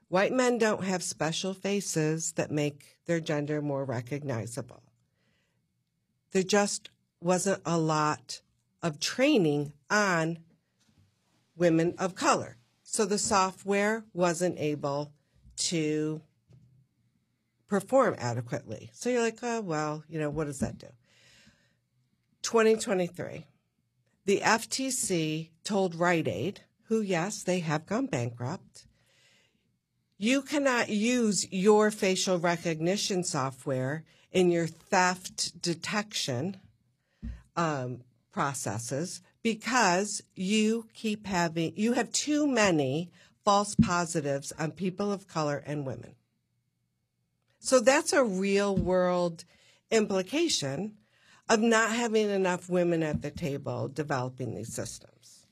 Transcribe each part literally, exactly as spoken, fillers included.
White men don't have special faces that make their gender more recognizable. There just wasn't a lot of training on women of color. So the software wasn't able to perform adequately. So you're like, oh, well, you know, what does that do? twenty twenty-three, the F T C told Rite Aid, who, yes, they have gone bankrupt, you cannot use your facial recognition software in your theft detection um, processes because you keep having, you have too many false positives on people of color and women. So that's a real world implication of not having enough women at the table developing these systems.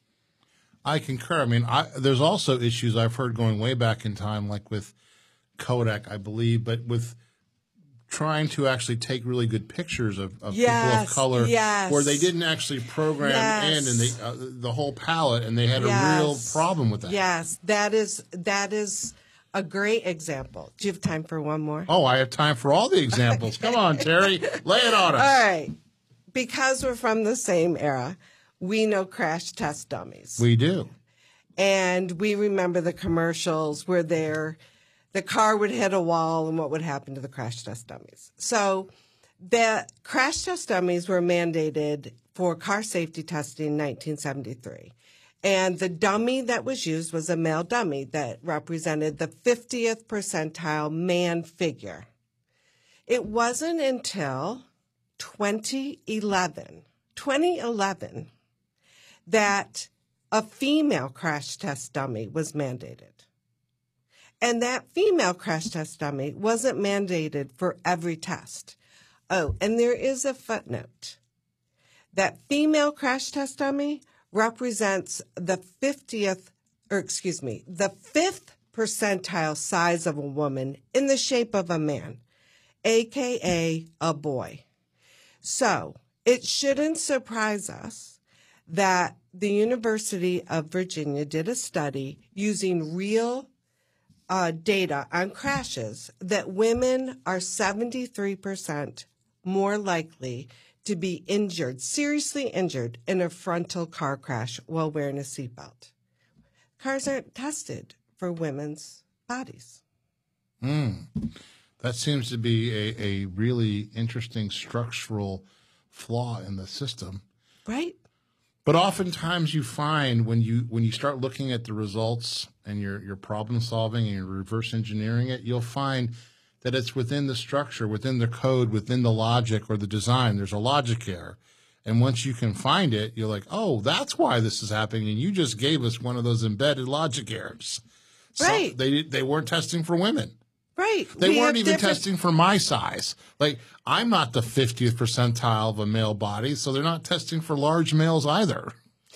I concur. I mean, I, there's also issues I've heard going way back in time, like with Kodak, I believe, but with trying to actually take really good pictures of, of yes, people of color yes. where they didn't actually program yes. in and they, uh, the whole palette, and they had yes. a real problem with that. Yes, that is that is a great example. Do you have time for one more? Oh, I have time for all the examples. Come on, Terry. Lay it on us. All right. Because we're from the same era, we know crash test dummies. We do. And we remember the commercials where they're, the car would hit a wall and what would happen to the crash test dummies. So the crash test dummies were mandated for car safety testing in nineteen seventy-three. And the dummy that was used was a male dummy that represented the fiftieth percentile man figure. It wasn't until twenty eleven, twenty eleven that a female crash test dummy was mandated. And that female crash test dummy wasn't mandated for every test. Oh, and there is a footnote. That female crash test dummy represents the fiftieth, or excuse me, the fifth percentile size of a woman in the shape of a man, A K A a boy. So it shouldn't surprise us that the University of Virginia did a study using real uh, data on crashes that women are seventy-three percent more likely to be injured, seriously injured, in a frontal car crash while wearing a seatbelt. Cars aren't tested for women's bodies. Mm. That seems to be a, a really interesting structural flaw in the system. Right. But oftentimes you find when you when you start looking at the results and you're, you're problem solving and you're reverse engineering it, you'll find that it's within the structure, within the code, within the logic or the design. There's a logic error. And once you can find it, you're like, oh, that's why this is happening. And you just gave us one of those embedded logic errors. So right. They, they weren't testing for women. Right. They we weren't even different... testing for my size. Like, I'm not the fiftieth percentile of a male body, so they're not testing for large males either.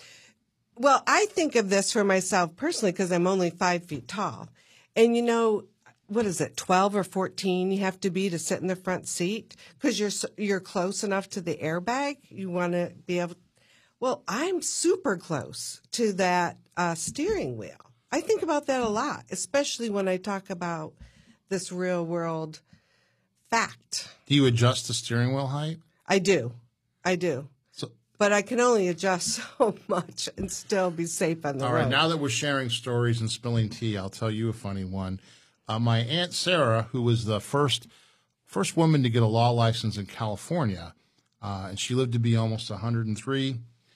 Well, I think of this for myself personally because I'm only five feet tall. And, you know, what is it, twelve or fourteen you have to be to sit in the front seat because you're, you're close enough to the airbag. You want to be able – well, I'm super close to that uh, steering wheel. I think about that a lot, especially when I talk about – this real world fact. Do you adjust the steering wheel height? I do. I do. So, but I can only adjust so much and still be safe on the all road. All right. Now that we're sharing stories and spilling tea, I'll tell you a funny one. Uh, my Aunt Sarah, who was the first first woman to get a law license in California, uh, and she lived to be almost one hundred three,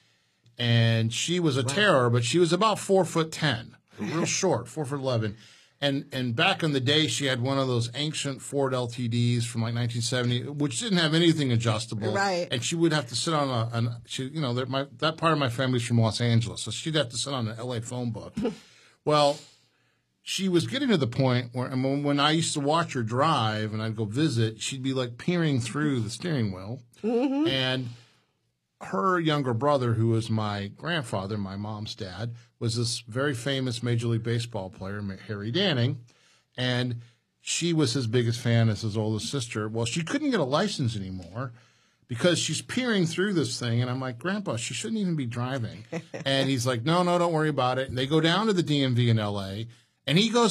and she was a wow. terror, but she was about four foot ten, real short, four foot eleven. And and back in the day, she had one of those ancient Ford L T Ds from like nineteen seventy, which didn't have anything adjustable. Right. And she would have to sit on a, an, she, you know, my, that part of my family's from Los Angeles, so she'd have to sit on an L A phone book. Well, she was getting to the point where, I mean, when I used to watch her drive and I'd go visit, she'd be like peering through the steering wheel. Mm-hmm. And her younger brother, who was my grandfather, my mom's dad, was this very famous Major League Baseball player, Harry Danning, and she was his biggest fan as his oldest sister. Well, she couldn't get a license anymore because she's peering through this thing, and I'm like, Grandpa, she shouldn't even be driving. And he's like, no, no, don't worry about it. And they go down to the D M V in L A, and he goes